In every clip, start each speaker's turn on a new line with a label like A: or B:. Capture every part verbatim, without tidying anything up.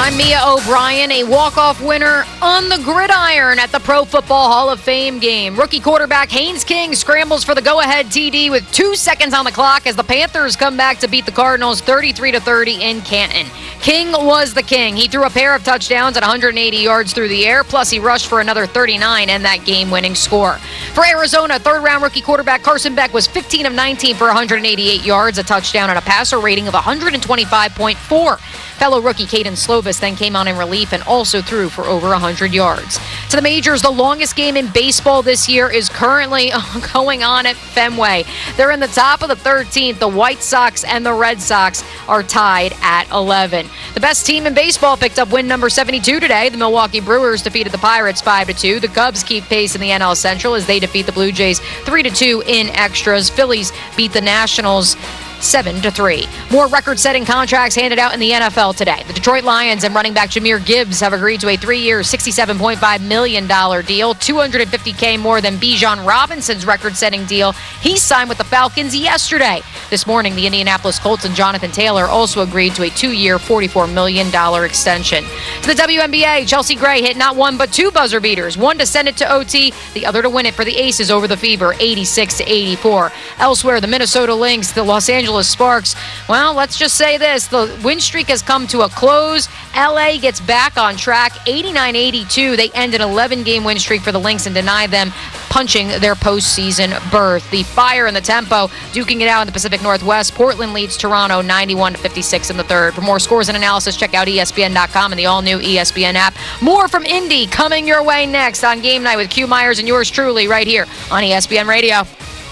A: I'm Mia O'Brien, a walk-off winner on the gridiron at the Pro Football Hall of Fame game. Rookie quarterback Haynes King scrambles for the go-ahead T D with two seconds on the clock as the Panthers come back to beat the Cardinals thirty-three to thirty in Canton. King was the king. He threw a pair of touchdowns at one hundred eighty yards through the air, plus he rushed for another thirty-nine and that game-winning score. For Arizona, third-round rookie quarterback Carson Beck was fifteen of nineteen for one hundred eighty-eight yards, a touchdown, and a passer rating of one hundred twenty-five point four. Fellow rookie Caden Slovis then came on in relief and also threw for over one hundred yards. To the majors, the longest game in baseball this year is currently going on at Fenway. They're in the top of the thirteenth. The White Sox and the Red Sox are tied at eleven. The best team in baseball picked up win number seventy-two today. The Milwaukee Brewers defeated the Pirates five to two. The Cubs keep pace in the N L Central as they defeat the Blue Jays three to two in extras. Phillies beat the Nationals seven to three. More record-setting contracts handed out in the N F L today. The Detroit Lions and running back Jahmyr Gibbs have agreed to a three-year, sixty-seven point five million dollars deal, two hundred fifty thousand dollars more than Bijan Robinson's record-setting deal. He signed with the Falcons yesterday. This morning, the Indianapolis Colts and Jonathan Taylor also agreed to a two-year, forty-four million dollars extension. To the W N B A, Chelsea Gray hit not one but two buzzer beaters, one to send it to O T, the other to win it for the Aces over the Fever, eighty-six to eighty-four. Elsewhere, the Minnesota Lynx, the Los Angeles Sparks, well, let's just say this. The win streak has come to a close. L A gets back on track, eighty-nine eighty-two. They end an eleven-game win streak for the Lynx and deny them punching their postseason berth. The Fire and the Tempo duking it out in the Pacific Northwest. Portland leads Toronto ninety-one to fifty-six in the third. For more scores and analysis, check out E S P N dot com and the all-new E S P N app. More from Indy coming your way next on Game Night with Q Myers and yours truly right here on E S P N Radio.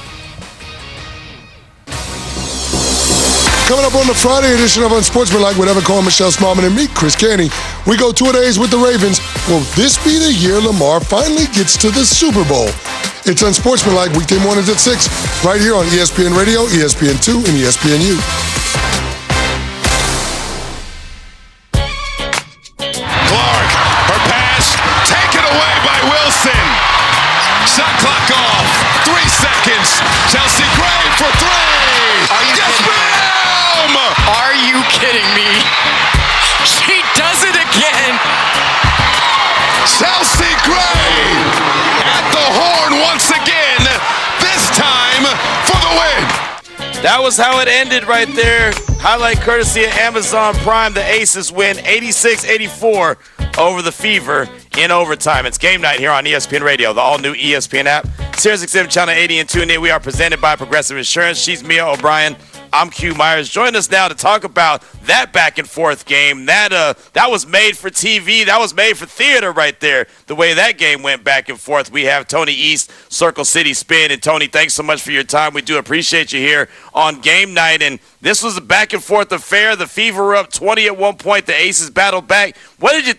B: Coming up on the Friday edition of Unsportsmanlike with Evan Cohen, Michelle Smallman, and me, Chris Canty, we go two-a-days with the Ravens. Will this be the year Lamar finally gets to the Super Bowl? It's Unsportsmanlike weekday mornings at six, right here on E S P N Radio, E S P N two, and E S P N U.
C: Clark, her pass, taken away by Wilson. Shot clock off, three seconds. Chelsea Gray for three.
D: Are you
C: yes,
D: kidding? Are you kidding me? She does it again.
C: Chelsea Gray at the horn once again, this time for the win.
E: That was how it ended right there. Highlight courtesy of Amazon Prime. The Aces win eighty-six eighty-four over the Fever in overtime. It's Game Night here on E S P N Radio, the all-new E S P N app. Sirius X M Channel eighty and tune in. We are presented by Progressive Insurance. She's Mia O'Brien. I'm Q Myers. Join us now to talk about that back and forth game. That uh, that was made for T V. That was made for theater right there. The way that game went back and forth. We have Tony East, Circle City Spin. And Tony, thanks so much for your time. We do appreciate you here on Game Night. And this was a back and forth affair. The Fever were up twenty at one point. The Aces battled back. What did you